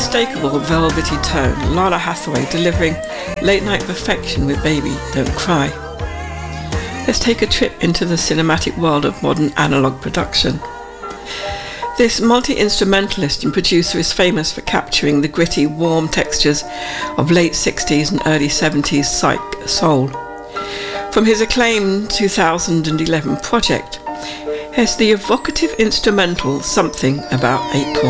unmistakable velvety tone, Lala Hathaway delivering late-night perfection with Baby Don't Cry. Let's take a trip into the cinematic world of modern analogue production. This multi-instrumentalist and producer is famous for capturing the gritty, warm textures of late 60s and early 70s psych soul. From his acclaimed 2011 project, here's the evocative instrumental Something About April.